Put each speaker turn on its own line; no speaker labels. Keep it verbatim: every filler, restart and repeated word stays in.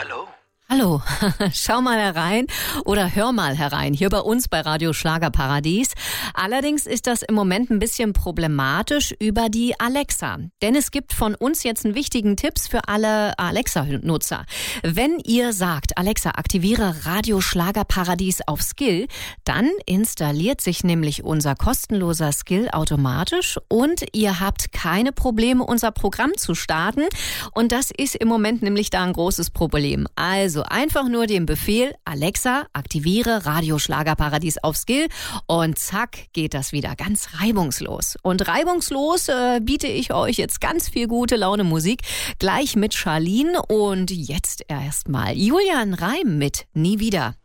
Hallo?
Hallo, schau mal herein oder hör mal herein, hier bei uns bei Radio Schlagerparadies. Allerdings ist das im Moment ein bisschen problematisch über die Alexa. Denn es gibt von uns jetzt einen wichtigen Tipps für alle Alexa-Nutzer. Wenn ihr sagt, Alexa, aktiviere Radio Schlagerparadies auf Skill, dann installiert sich nämlich unser kostenloser Skill automatisch und ihr habt keine Probleme, unser Programm zu starten. Und das ist im Moment nämlich da ein großes Problem. Also einfach nur den Befehl, Alexa, aktiviere Radio Schlagerparadies auf Skill und zack, geht das wieder ganz reibungslos. Und reibungslos äh, biete ich euch jetzt ganz viel gute Laune Musik, gleich mit Charlene und jetzt erstmal Julian Reim mit Nie wieder.